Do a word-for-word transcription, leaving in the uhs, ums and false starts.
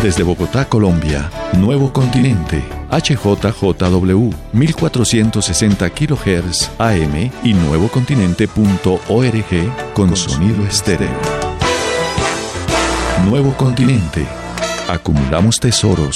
Desde Bogotá, Colombia, Nuevo Continente, H J J W, mil cuatrocientos sesenta kilohertz A M y nuevocontinente punto org con sonido estéreo. Nuevo Continente. Acumulamos tesoros